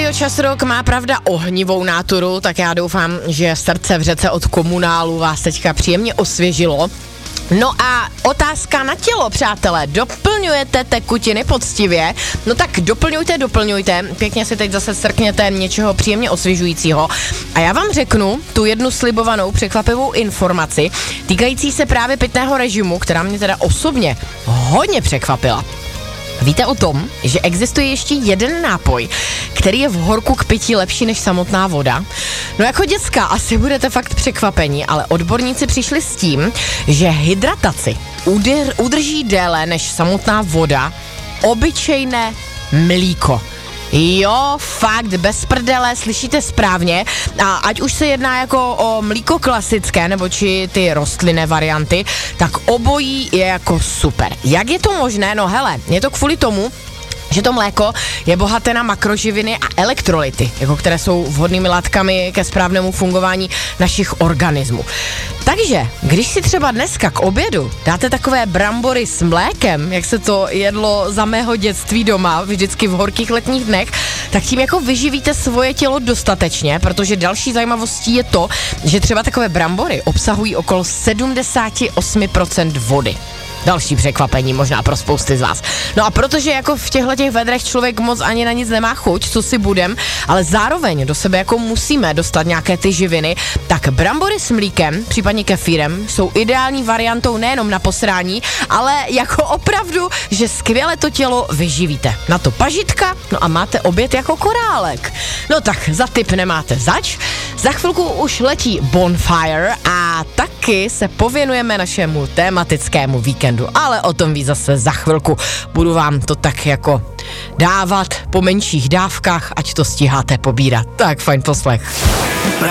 Radio Čas Rock má pravda ohnivou náturu, tak já doufám, že srdce v řece od Komunálu vás teďka příjemně osvěžilo. No a otázka na tělo, přátelé, doplňujete tekutiny poctivě? No tak doplňujte, pěkně si teď zase strkněte něčeho příjemně osvěžujícího. A já vám řeknu tu jednu slibovanou překvapivou informaci týkající se právě pitného režimu, která mě teda osobně hodně překvapila. Víte o tom, že existuje ještě jeden nápoj, který je v horku k pití lepší než samotná voda? No jako děcka asi budete fakt překvapení, ale odborníci přišli s tím, že hydrataci udrží déle než samotná voda obyčejné mlíko. Jo, fakt, bez prdele, slyšíte správně. A ať už se jedná jako o mlíko klasické, nebo či ty rostlinné varianty, tak obojí je jako super. Jak je to možné? No hele, je to kvůli tomu, že to mléko je bohaté na makroživiny a elektrolyty, jako které jsou vhodnými látkami ke správnému fungování našich organismů. Takže, když si třeba dneska k obědu dáte takové brambory s mlékem, jak se to jedlo za mého dětství doma, vždycky v horkých letních dnech, tak tím jako vyživíte svoje tělo dostatečně, protože další zajímavostí je to, že třeba takové brambory obsahují okolo 78% vody. Další překvapení možná pro spousty z vás. No a protože jako v těchto vedrech člověk moc ani na nic nemá chuť, co si budem, ale zároveň do sebe jako musíme dostat nějaké ty živiny, tak brambory s mlíkem, případně kefírem, jsou ideální variantou nejenom na posrání, ale jako opravdu, že skvěle to tělo vyživíte. Na to pažitka, no a máte oběd jako korálek. No tak za tip nemáte zač. Za chvilku už letí Bonfire a taky se pověnujeme našemu tématickému víkendu, ale o tom víc zase za chvilku. Budu vám to tak jako dávat po menších dávkách, ať to stíháte pobírat. Tak fajn poslech.